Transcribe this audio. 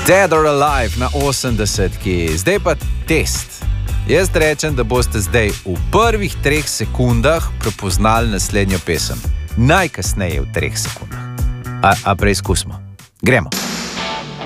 Dead or Alive na 80-ki. Zdaj pa test. Jaz rečem, da boste zdaj v prvih 3 sekundah prepoznali naslednjo pesem. Najkasneje v 3 sekundah. A preizkusimo. Gremo.